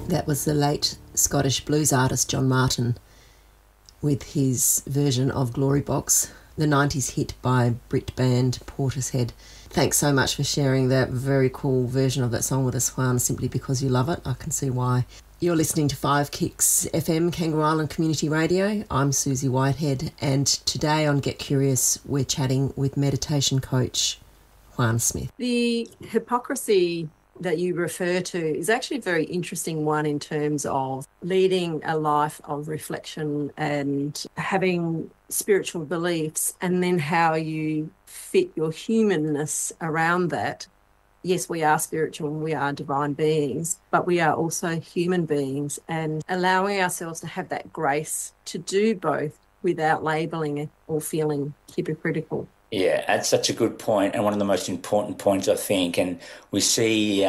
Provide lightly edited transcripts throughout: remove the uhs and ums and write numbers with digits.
That was the late Scottish blues artist John Martin with his version of Glory Box, the 90s hit by Brit band Portishead. Thanks so much for sharing that very cool version of that song with us, Juan, simply because you love it. I can see why. You're listening to 5 Kicks FM, Kangaroo Island Community Radio. I'm Susie Whitehead, and today on Get Curious, we're chatting with meditation coach Juan Smith. The hypocrisy that you refer to is actually a very interesting one in terms of leading a life of reflection and having spiritual beliefs, and then how you fit your humanness around that. Yes, we are spiritual and we are divine beings, but we are also human beings, and allowing ourselves to have that grace to do both without labelling it or feeling hypocritical. Yeah, that's such a good point, and one of the most important points, I think. And we see,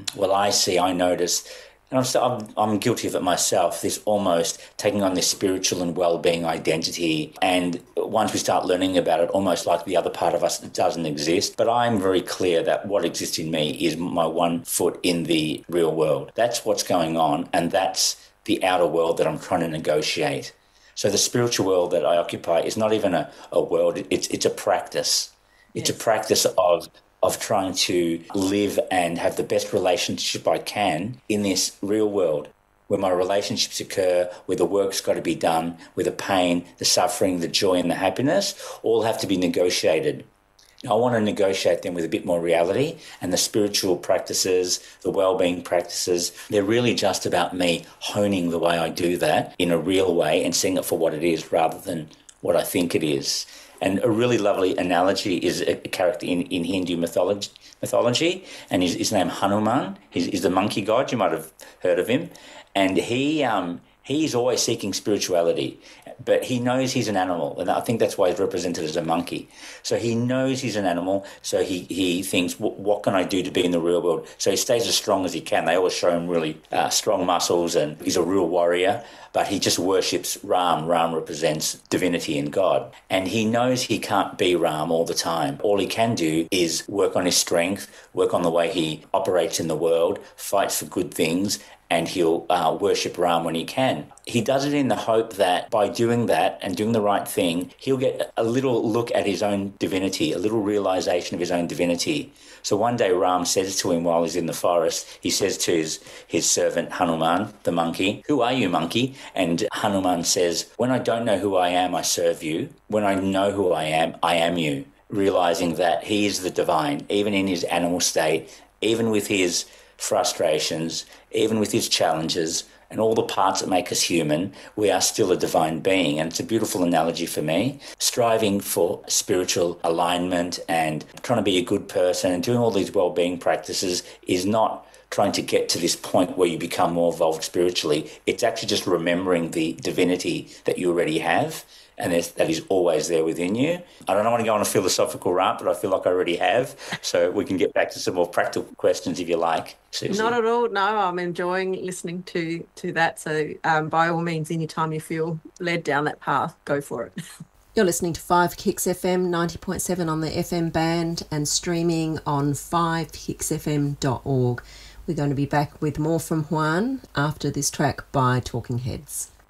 I notice, and I'm guilty of it myself, this almost taking on this spiritual and well-being identity. And once we start learning about it, almost like the other part of us that doesn't exist. But I'm very clear that what exists in me is my one foot in the real world. That's what's going on, and that's the outer world that I'm trying to negotiate. So the spiritual world that I occupy is not even a world, it's a practice. It's a practice of trying to live and have the best relationship I can in this real world, where my relationships occur, where the work's got to be done, where the pain, the suffering, the joy and the happiness all have to be negotiated. I want to negotiate them with a bit more reality, and the spiritual practices, the well-being practices, they're really just about me honing the way I do that in a real way and seeing it for what it is rather than what I think it is. And a really lovely analogy is a character in Hindu mythology, and his name Hanuman. He's the monkey god. You might have heard of him. And he's always seeking spirituality, but he knows he's an animal, and I think that's why he's represented as a monkey. So he knows he's an animal, so he thinks, what can I do to be in the real world? So he stays as strong as he can. They always show him really strong muscles, and he's a real warrior, but he just worships Ram. Ram represents divinity and God, and he knows he can't be Ram all the time. All he can do is work on his strength, work on the way he operates in the world, fights for good things, and he'll worship Ram when he can. He does it in the hope that by doing that and doing the right thing, he'll get a little look at his own divinity, a little realization of his own divinity. So one day Ram says to him while he's in the forest, he says to his servant Hanuman, the monkey, "Who are you, monkey?" And Hanuman says, "When I don't know who I am, I serve you. When I know who I am you." Realizing that he is the divine, even in his animal state, even with his frustrations, even with his challenges and all the parts that make us human, we are still a divine being. And it's a beautiful analogy for me. Striving for spiritual alignment and trying to be a good person and doing all these well-being practices is not trying to get to this point where you become more evolved spiritually. It's actually just remembering the divinity that you already have, and that is always there within you. I don't want to go on a philosophical rant, but I feel like I already have. So we can get back to some more practical questions if you like, Susie. Not at all. No, I'm enjoying listening to that. So by all means, anytime you feel led down that path, go for it. You're listening to 5 Kicks FM, 90.7 on the FM band and streaming on 5kicksfm.org. We're going to be back with more from Juan after this track by Talking Heads.